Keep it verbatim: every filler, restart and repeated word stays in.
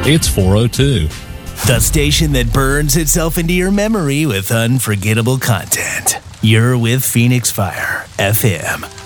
It's four oh two. The station that burns itself into your memory with unforgettable content. You're with Phoenix Fire F M.